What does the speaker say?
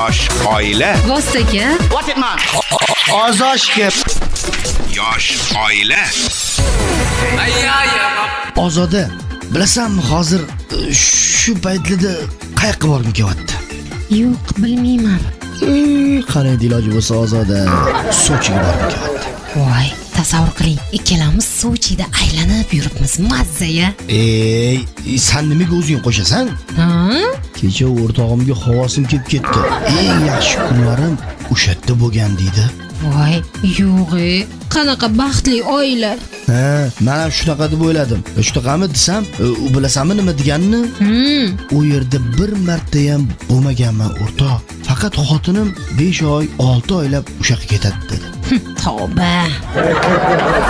Yosh oila. Vostoka. What it man? Ozoshga. Yosh oila. Ozoda, bilasanmi hozir shu paytlarda qayoqqa borgim kelyapti? Yo'q, bilmayman. Qanday iloji bo'lsa Ozoda, Sochiga borgim kelyapti. Voy, tasavvur qiling, ikkalamiz Sochida aylanib yuribmiz, mazza-ya. Sen nimaga o'zing qo'shasan? Ha? Kecha o'rtog'imga havosim kelib ketdi. Eng yaxshi kunlarim o'sha yerda bo'lgan deydi. Voy, yo'q-e, qanaqa baxtli oila. Men ham shunaqa deb o'yladim. Shunaqami desam, u bilasanmi nima deganini? U yerda bir marta ham bo'lmaganman o'rtoq. Faqat xotinim 5 oy, 6 oylab o'sha yoqqa ketadi dedi. Tavba.